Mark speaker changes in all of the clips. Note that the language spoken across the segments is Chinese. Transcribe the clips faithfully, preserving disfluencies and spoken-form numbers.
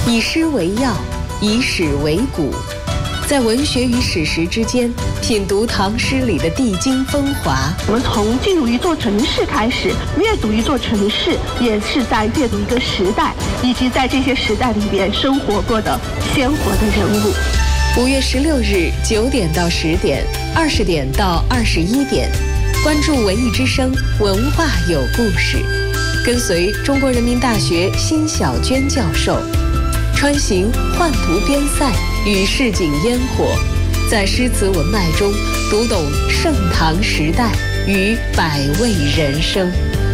Speaker 1: 以诗为药，以史为骨，在文学与史实之间品读唐诗里的地经风华。
Speaker 2: 我们从进入一座城市开始，阅读一座城市，也是在阅读一个时代，以及在这些时代里边生活过的鲜活的人物。
Speaker 1: 五月十六日九点到十点，二十点到二十一点，关注文艺之声，文化有故事，跟随中国人民大学辛晓娟教授，穿行幻图边塞与市井烟火，在诗词文脉中读懂盛唐时代与百味人生。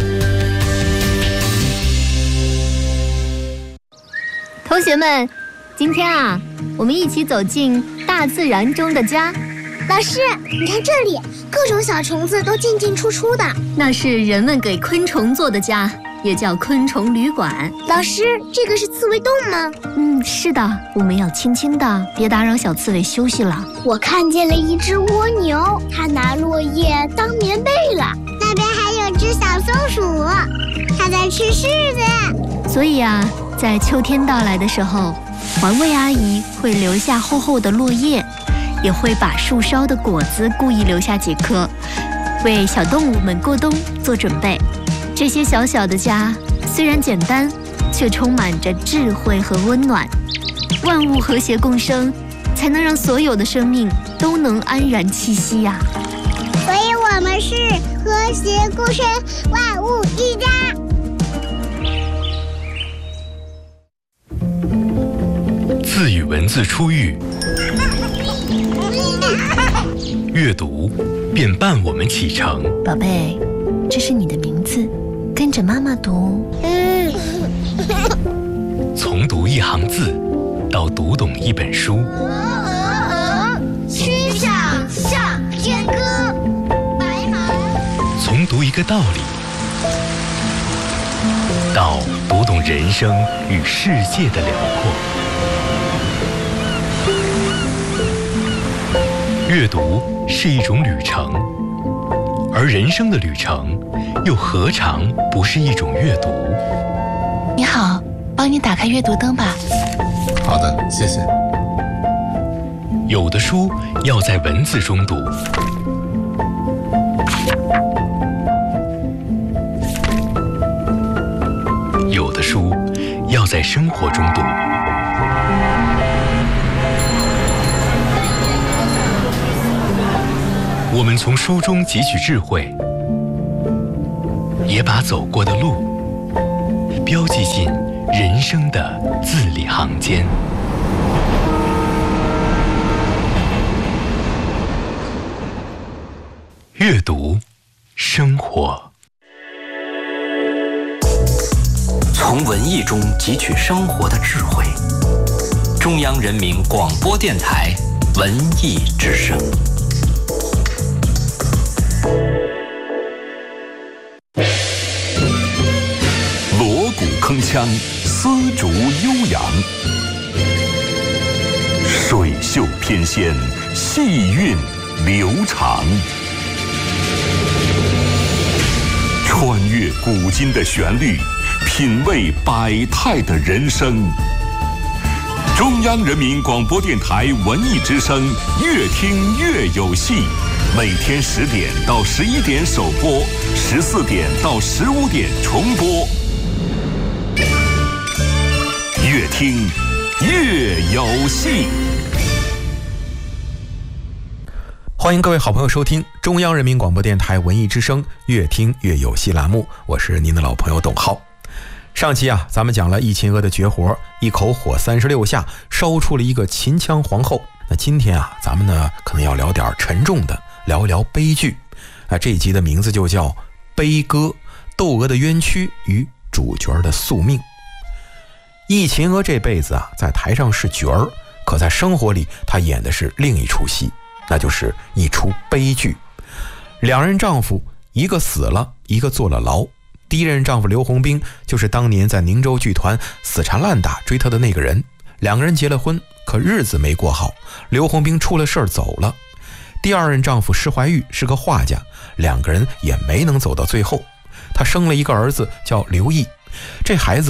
Speaker 3: 同学们，今天啊，我们一起走进大自然中的家。
Speaker 4: 老师，你看这里，各种小虫子都进进出出的。
Speaker 3: 那是人们给昆虫做的家，也叫昆虫旅馆。
Speaker 4: 老师，这个是刺猬洞吗？
Speaker 3: 嗯，是的，我们要轻轻的，别打扰小刺猬休息了。
Speaker 4: 我看见了一只蜗牛，它拿落叶当棉被了。那边还有只小松鼠，它在吃柿子。
Speaker 3: 所以啊，在秋天到来的时候，环卫阿姨会留下厚厚的落叶，也会把树梢的果子故意留下几颗，为小动物们过冬做准备。这些小小的家虽然简单，却充满着智慧和温暖。万物和谐共生，才能让所有的生命都能安然栖息呀、啊。
Speaker 4: 所以我们是和谐共生，万物一家。
Speaker 5: 字与文字初遇，阅读便伴我们启程。
Speaker 3: 宝贝，这是你的名字，跟着妈妈读。
Speaker 4: 嗯，
Speaker 5: 从读一行字到读懂一本书，
Speaker 4: 曲项向天歌，白马。
Speaker 5: 从读一个道理到读懂人生与世界的辽阔。阅读是一种旅程，而人生的旅程又何尝不是一种阅读？
Speaker 6: 你好，帮你打开阅读灯吧。
Speaker 7: 好的，谢谢。
Speaker 5: 有的书要在文字中读，有的书要在生活中读。我们从书中汲取智慧，也把走过的路标记进人生的字里行间。阅读，生活。
Speaker 8: 从文艺中汲取生活的智慧。中央人民广播电台文艺之声。
Speaker 9: 锣鼓铿锵，丝竹悠扬，水袖翩跹，细韵流长。穿越古今的旋律，品味百态的人生。中央人民广播电台文艺之声，越听越有戏。每天十点到十一点首播，十四点到十五点重播。越听越有戏。
Speaker 7: 欢迎各位好朋友收听中央人民广播电台文艺之声越听越有戏栏目，我是您的老朋友董浩。上期啊，咱们讲了易秦娥的绝活，一口火三十六下烧出了一个秦腔皇后。那今天啊，咱们呢可能要聊点沉重的，聊一聊悲剧啊。这一集的名字就叫悲歌，窦娥的冤屈与主角的宿命。易秦娥这辈子啊，在台上是角儿，可在生活里她演的是另一出戏，那就是一出悲剧。两人丈夫，一个死了，一个坐了牢。第一任丈夫刘洪兵就是当年在宁州剧团死缠烂打追她的那个人。两个人结了婚，可日子没过好，刘洪兵出了事儿走了。第二任丈夫施怀玉是个画家，两个人也没能走到最后。他生了一个儿子叫刘毅，这孩子啊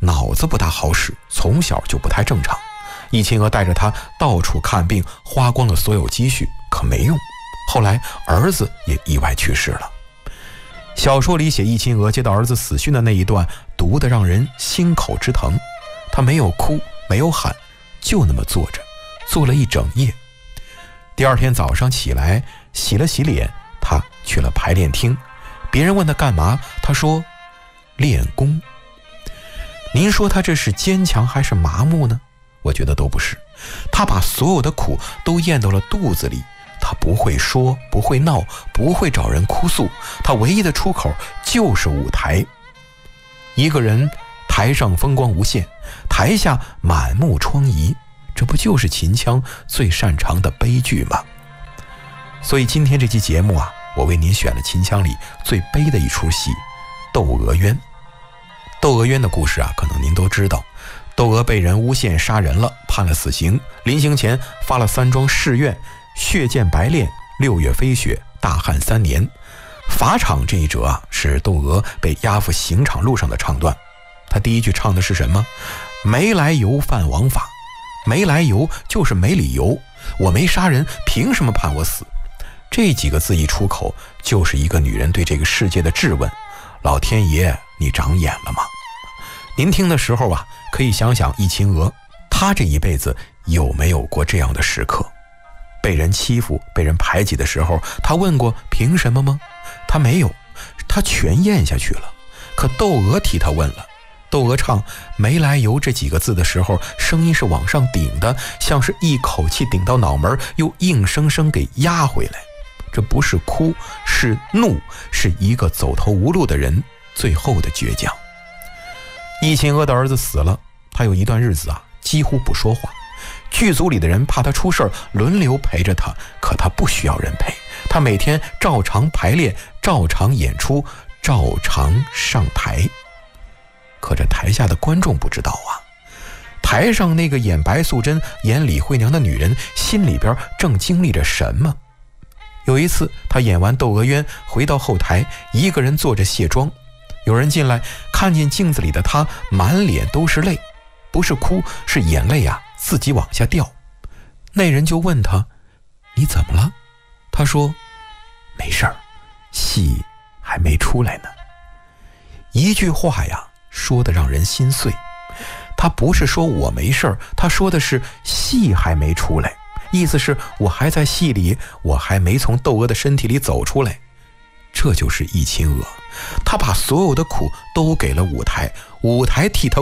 Speaker 7: 脑子不大好使，从小就不太正常。易秦娥带着他到处看病，花光了所有积蓄，可没用。后来儿子也意外去世了。小说里写易秦娥接到儿子死讯的那一段，读得让人心口直疼。他没有哭，没有喊，就那么坐着，坐了一整夜。第二天早上起来，洗了洗脸，他去了排练厅。别人问他干嘛，他说练功。您说他这是坚强还是麻木呢？我觉得都不是。他把所有的苦都咽到了肚子里，他不会说，不会闹，不会找人哭诉，他唯一的出口就是舞台。一个人台上风光无限，台下满目疮痍，这不就是秦腔最擅长的悲剧吗？所以今天这期节目啊，我为您选了秦腔里最悲的一出戏《窦娥冤》。窦娥冤的故事啊，可能您都知道。窦娥被人诬陷杀人了，判了死刑，临行前发了三桩誓愿：血溅白练，六月飞雪，大旱三年。法场这一折啊，是窦娥被押赴刑场路上的唱段。他第一句唱的是什么？没来由犯王法。没来由就是没理由，我没杀人，凭什么判我死？这几个字一出口，就是一个女人对这个世界的质问：老天爷，你长眼了吗？您听的时候啊，可以想想易秦娥，她这一辈子有没有过这样的时刻？被人欺负，被人排挤的时候，她问过凭什么吗？她没有，她全咽下去了。可窦娥替她问了。窦娥唱没来由这几个字的时候，声音是往上顶的，像是一口气顶到脑门，又硬生生给压回来。这不是哭，是怒，是一个走投无路的人最后的倔强。易秦娥的儿子死了，他有一段日子啊，几乎不说话。剧组里的人怕他出事儿，轮流陪着他，可他不需要人陪，他每天照常排练，照常演出，照常上台。可这台下的观众不知道啊，台上那个演白素贞、演李慧娘的女人心里边正经历着什么？有一次她演完《窦娥冤》回到后台，一个人坐着卸妆。有人进来看见镜子里的她满脸都是泪，不是哭，是眼泪啊自己往下掉。那人就问她：你怎么了？她说：没事儿，戏还没出来呢。一句话呀，说得让人心碎。他不是说我没事儿，他说的是戏还没出来，意思是我还在戏里，我还没从窦娥的身体里走出来。这就是易秦娥，他把所有的苦都给了舞台，舞台替他